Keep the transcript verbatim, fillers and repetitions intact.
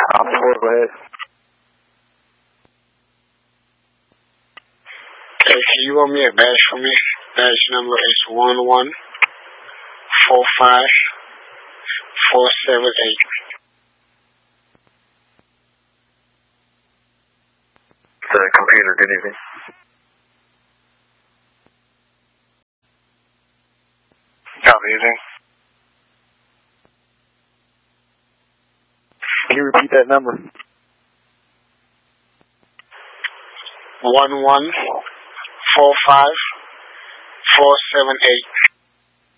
I'm on board. Go ahead. Okay, can you want me a badge for me? Badge number is one one four five four seven eight. The computer, good evening. Good evening. Can you repeat that number? One one four five four seven eight.